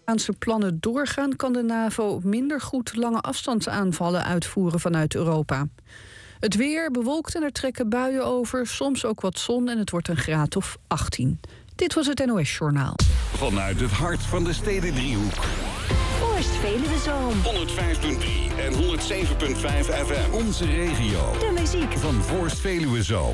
Amerikaanse plannen doorgaan, kan de NAVO minder goed lange afstandsaanvallen uitvoeren vanuit Europa. Het weer bewolkt en er trekken buien over, soms ook wat zon en het wordt een graad of 18. Dit was het NOS Journaal. Vanuit het hart van de Stedendriehoek. Voorst Veluwezoom. 105.3 en 107.5 FM. Onze regio. De muziek van Voorst Veluwezoom.